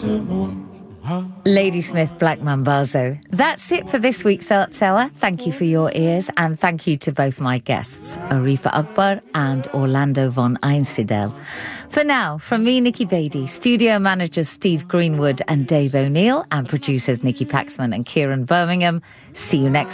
Ladysmith Black Mambazo. That's it for this week's Arts Hour. Thank you for your ears, and thank you to both my guests, Arifa Akbar and Orlando von Einsiedel. For now, from me, Nikki Beattie, studio managers Steve Greenwood and Dave O'Neill, and producers Nikki Paxman and Kieran Birmingham. See you next